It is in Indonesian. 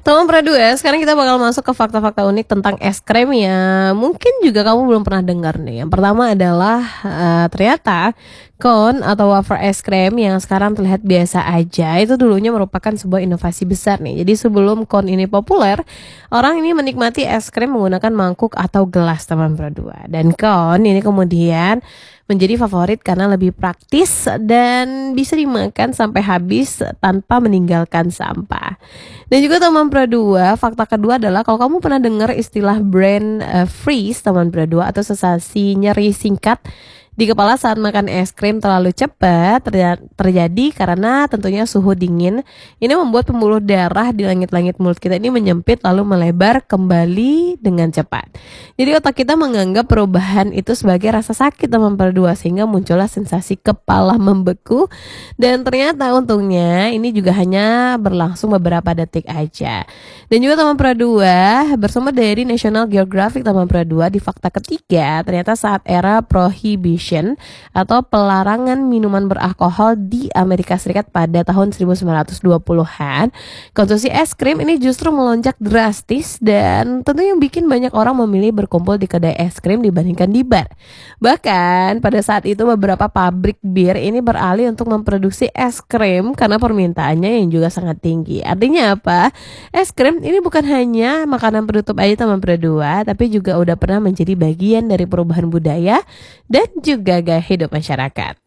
Teman Pera 2, sekarang kita bakal masuk ke fakta-fakta unik tentang es krim ya. Mungkin juga kamu belum pernah dengar nih. Yang pertama adalah ternyata cone atau wafer es krim yang sekarang terlihat biasa aja itu dulunya merupakan sebuah inovasi besar nih. Jadi sebelum cone ini populer, orang ini menikmati es krim menggunakan mangkuk atau gelas, teman Pera 2. Dan cone ini kemudian menjadi favorit karena lebih praktis dan bisa dimakan sampai habis tanpa meninggalkan sampah. Dan juga teman Pera 2, fakta kedua adalah kalau kamu pernah dengar istilah brain freeze, teman Pera 2, atau sensasi nyeri singkat di kepala saat makan es krim terlalu cepat terjadi karena tentunya suhu dingin. Ini membuat pembuluh darah di langit-langit mulut kita ini menyempit lalu melebar kembali dengan cepat. Jadi otak kita menganggap perubahan itu sebagai rasa sakit, teman Pera 2, sehingga muncullah sensasi kepala membeku. Dan ternyata untungnya ini juga hanya berlangsung beberapa detik aja. Dan juga teman Pera 2, bersumber dari National Geographic, teman Pera 2, di fakta ketiga, ternyata saat era prohibition atau pelarangan minuman beralkohol di Amerika Serikat pada tahun 1920-an, konsumsi es krim ini justru melonjak drastis dan tentunya bikin banyak orang memilih berkumpul di kedai es krim dibandingkan di bar. Bahkan pada saat itu beberapa pabrik bir ini beralih untuk memproduksi es krim karena permintaannya yang juga sangat tinggi. Artinya apa? Es krim ini bukan hanya makanan penutup aja, teman Pera 2, tapi juga udah pernah menjadi bagian dari perubahan budaya dan juga gaya hidup masyarakat.